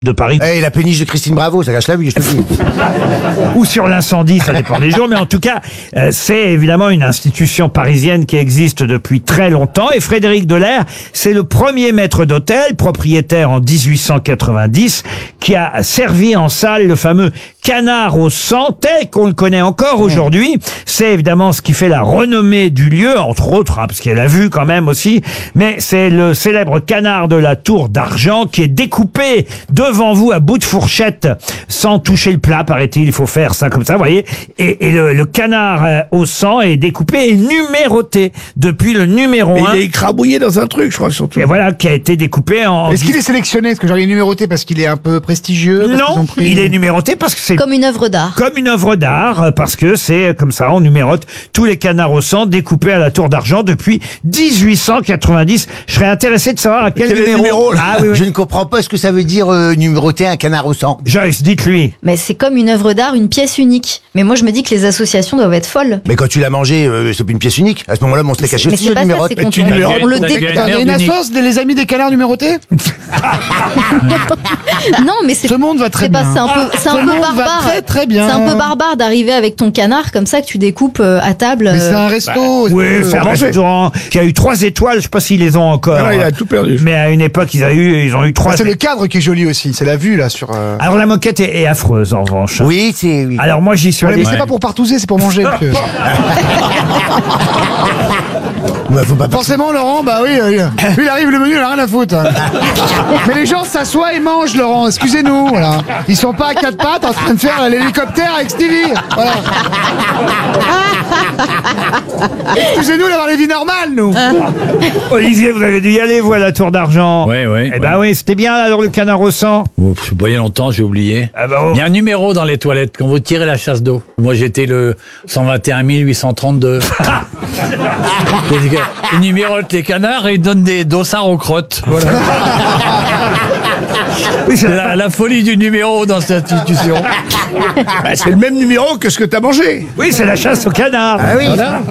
de Paris. Et la péniche de Christine Bravo, ça gâche la vie, je te dis. Ou sur l'incendie, ça dépend des jours, mais en tout cas, c'est évidemment une institution parisienne qui existe depuis très longtemps, et Frédéric Delair, c'est le premier maître d'hôtel, propriétaire en 1890, qui a servi en salle le fameux canard au sang, tel qu'on le connaît encore aujourd'hui. C'est évidemment ce qui fait la renommée du lieu, entre autres, hein, parce qu'elle a vu quand même aussi, mais c'est le célèbre canard de la Tour d'Argent qui est découpé devant vous à bout de fourchette, sans toucher le plat, paraît-il. Il faut faire ça comme ça, vous voyez. Et le canard au sang est découpé et numéroté depuis le numéro 1. Il est écrabouillé dans un truc, je crois, surtout. Et voilà, qui a été découpé en... Est-ce qu'il est sélectionné? Est-ce que genre il est numéroté parce qu'il est un peu prestigieux? Non, il est numéroté parce que c'est... Comme une œuvre d'art. Comme une œuvre d'art, parce que c'est comme ça, on numérote tous les canards au sang découpés à la Tour d'Argent depuis 1890. Je serais intéressé de savoir à quel numéro... Ah, oui. Je ne comprends pas ce que ça veut dire numéroter un canard au sang. Joyce, dites-lui. Mais c'est comme une œuvre d'art, une pièce unique. Mais moi, je me dis que les associations doivent être folles. Mais quand tu l'as mangé, c'est plus une pièce unique. À ce moment-là, on se l'est caché Mais aussi, c'est le pas ça, numérote. c'est quand tu on numérotes. le T'as dé... gagné. Il y a une assoce les amis des canards numérotés? Non, mais c'est... Ce monde va très c'est pas- bien. c'est un peu, c'est un Ce peu monde va barbare. très, très bien. C'est un peu barbare d'arriver avec ton canard comme ça que tu découpes à table. Mais c'est un resto. Oui, c'est un manger. restaurant qui a eu 3 étoiles. Je sais pas s'ils les ont encore. Ah, il a tout perdu. Mais à une époque, ils ont eu 3. C'est le cadre qui est joli aussi. C'est la vue là sur. Alors la moquette est affreuse en revanche. Oui, c'est... Oui. Alors moi j'y suis Ouais, allé. mais c'est pas pour partouzer, c'est pour manger. Monsieur. Ouais, faut pas... Forcément, Laurent, bah oui, lui, il arrive le menu, il a rien à foutre. Mais les gens s'assoient et mangent, Laurent. Excusez-nous, voilà. Ils sont pas à 4 pattes en train de faire l'hélicoptère avec Stevie. Voilà. Excusez-nous d'avoir les vies normales, nous. Olivier, vous avez dû y aller, vous, à la Tour d'Argent. Oui, oui. Eh ben oui, c'était bien alors le canard au sang. Je voyais longtemps, j'ai oublié. Ah bah, oh. Il y a un numéro dans les toilettes quand vous tirez la chasse d'eau. Moi, j'étais le 121 832. Il numérote les canards et il donne des dossards aux crottes. Voilà. Oui, C'est la folie du numéro dans cette institution. Bah, c'est le même numéro que ce que t'as mangé. oui, c'est la chasse au canard. Ah oui. Voilà.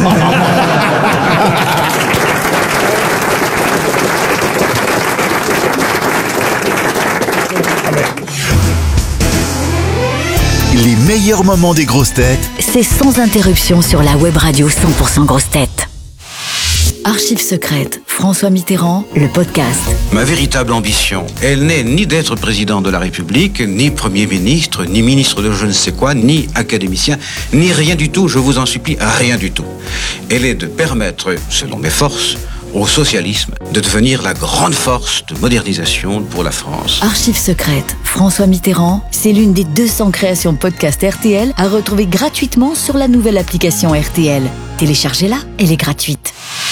Les meilleurs moments des grosses têtes C'est sans interruption sur la web radio 100% grosses têtes. Archives secrètes, François Mitterrand, le podcast. Ma véritable ambition, elle n'est ni d'être président de la République, ni Premier ministre, ni ministre de je ne sais quoi, ni académicien, ni rien du tout, je vous en supplie, rien du tout. Elle est de permettre, selon mes forces, au socialisme de devenir la grande force de modernisation pour la France. Archives secrètes, François Mitterrand, c'est l'une des 200 créations podcast RTL à retrouver gratuitement sur la nouvelle application RTL. Téléchargez-la, elle est gratuite.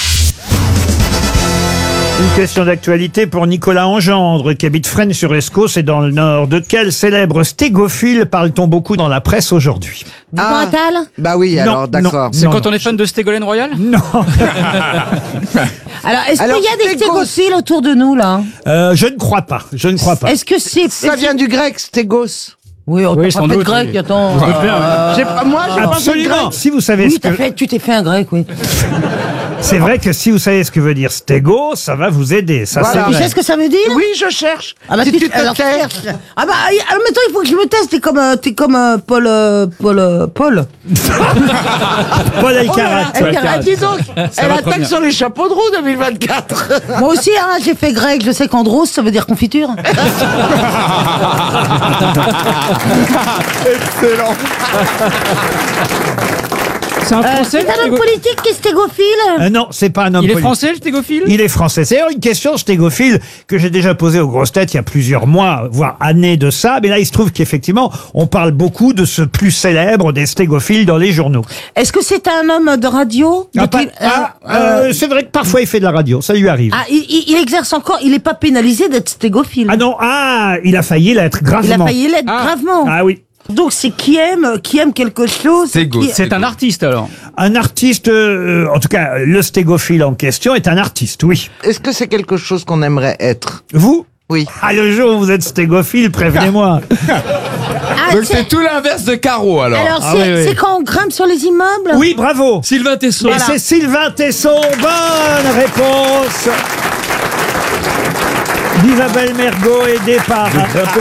Une question d'actualité pour Nicolas Engendre, qui habite Fresnes-sur-Escaut, c'est dans le Nord. De quel célèbre stégophile parle-t-on beaucoup dans la presse aujourd'hui? Bah oui, alors Non, d'accord. non, non. on est fan de Ségolène Royal? Non, Alors, est-ce qu'il y a des stégophiles autour de nous, là? je ne crois pas. Je ne crois pas. Est-ce que c'est... Ça vient du grec, stégos. Oui, on Oui, t'a sans pas fait de doute, grec, oui. attends. Moi, j'ai pas fait de Absolument. grec. Si vous savez Oui, ce que... tu t'es fait un grec, oui. C'est vrai que si vous savez ce que veut dire stégo, ça va vous aider. Ça, Voilà. c'est Tu vrai. sais ce que ça veut dire? Oui, je cherche. Ah bah si tu te alors, tais. cherche. Ah bah, alors maintenant, il faut que je me teste. T'es comme Paul. Paul Alcarat. Ah, dis donc, elle va très attaque bien. sur les chapeaux de roue 2024. Moi aussi, hein, j'ai fait grec. Je sais qu'andros, ça veut dire confiture. Excellent. C'est un Français? C'est un homme politique qui est stégophile. Non, c'est pas un homme Il est politique. français, le stégophile? Il est français. C'est d'ailleurs une question stégophile que j'ai déjà posée aux grosses têtes il y a plusieurs mois, voire années de ça. Mais là, il se trouve qu'effectivement, on parle beaucoup de ce plus célèbre des stégophiles dans les journaux. Est-ce que c'est un homme de radio? C'est vrai que parfois il fait de la radio, ça lui arrive. Il exerce encore. Il n'est pas pénalisé d'être stégophile. Ah non, il a failli l'être Il a gravement. failli l'être gravement. Ah oui. Donc c'est qui aime quelque chose. C'est un artiste, alors. Un artiste, en tout cas, le stégophile en question est un artiste, oui. Est-ce que c'est quelque chose qu'on aimerait être? Vous? Oui. Ah, le jour où vous êtes stégophile, prévenez-moi. Ah, Donc c'est tout l'inverse de Caro, alors. Alors Ah, c'est oui, oui. c'est quand on grimpe sur les immeubles. Oui, bravo. Sylvain Tesson. Et c'est Sylvain Tesson. Bonne réponse d'Isabelle Mergo, aidée par